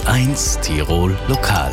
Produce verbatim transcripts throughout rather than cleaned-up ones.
eins Tirol Lokal.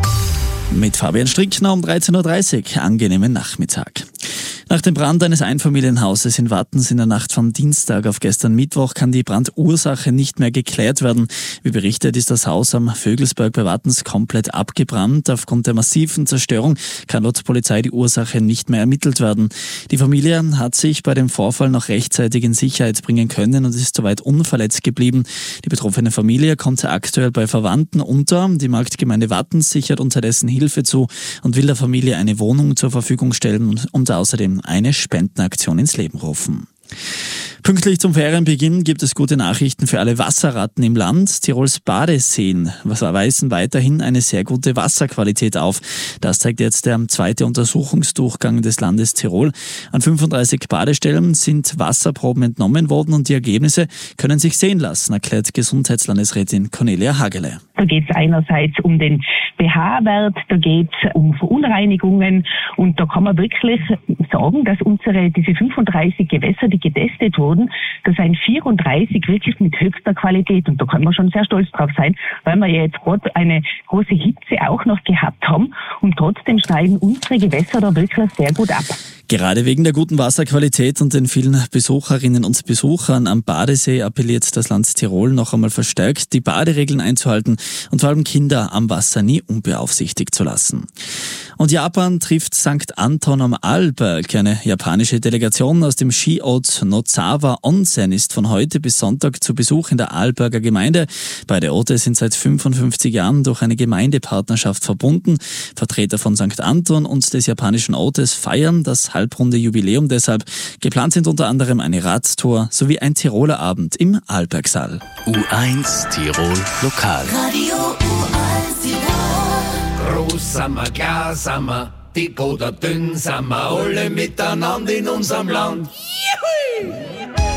Mit Fabian Strickner um dreizehn Uhr dreißig. Angenehmen Nachmittag. Nach dem Brand eines Einfamilienhauses in Wattens in der Nacht vom Dienstag auf gestern Mittwoch kann die Brandursache nicht mehr geklärt werden. Wie berichtet, ist das Haus am Vögelsberg bei Wattens komplett abgebrannt. Aufgrund der massiven Zerstörung kann laut Polizei die Ursache nicht mehr ermittelt werden. Die Familie hat sich bei dem Vorfall noch rechtzeitig in Sicherheit bringen können und ist soweit unverletzt geblieben. Die betroffene Familie kommt aktuell bei Verwandten unter. Die Marktgemeinde Wattens sichert unterdessen Hilfe zu und will der Familie eine Wohnung zur Verfügung stellen und außerdem eine Spendenaktion ins Leben rufen. Pünktlich zum Ferienbeginn gibt es gute Nachrichten für alle Wasserratten im Land. Tirols Badeseen weisen weiterhin eine sehr gute Wasserqualität auf. Das zeigt jetzt der zweite Untersuchungsdurchgang des Landes Tirol. An fünfunddreißig Badestellen sind Wasserproben entnommen worden und die Ergebnisse können sich sehen lassen, erklärt Gesundheitslandesrätin Cornelia Hagele. Da geht es einerseits um den pH-Wert, da geht es um Verunreinigungen und da kann man wirklich sagen, dass unsere diese fünfunddreißig Gewässer, die getestet wurden, da sind vierunddreißig wirklich mit höchster Qualität und da kann man schon sehr stolz drauf sein, weil wir ja jetzt gerade eine große Hitze auch noch gehabt haben und trotzdem schneiden unsere Gewässer da wirklich sehr gut ab. Gerade wegen der guten Wasserqualität und den vielen Besucherinnen und Besuchern am Badesee appelliert das Land Tirol noch einmal verstärkt, die Baderegeln einzuhalten und vor allem Kinder am Wasser nie unbeaufsichtigt zu lassen. Und Japan trifft Sankt Anton am Arlberg. Eine japanische Delegation aus dem Skiort Nozawa Onsen ist von heute bis Sonntag zu Besuch in der Arlberger Gemeinde. Beide Orte sind seit fünfundfünfzig Jahren durch eine Gemeindepartnerschaft verbunden. Vertreter von Sankt Anton und des japanischen Ortes feiern das halbrunde Jubiläum deshalb. Geplant sind unter anderem eine Radtour sowie ein Tiroler Abend im Arlbergsaal. U eins Tirol Lokal. Radio U eins Tirol. Groß sind wir, klar sind wir, dick oder dünn sind wir, alle miteinander in unserem Land. Juhu!